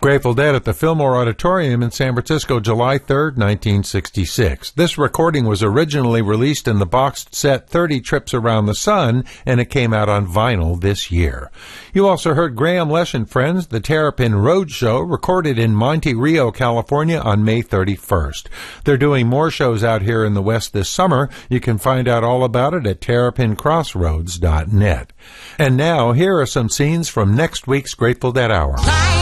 Grateful Dead at the Fillmore Auditorium in San Francisco, July 3rd, 1966. This recording was originally released in the boxed set 30 Trips Around the Sun, and it came out on vinyl this year. You also heard Graham Lesh and Friends, the Terrapin Road Show, recorded in Monte Rio, California on May 31st. They're doing more shows out here in the West this summer. You can find out all about it at terrapincrossroads.net. And now, here are some scenes from next week's Grateful Dead Hour.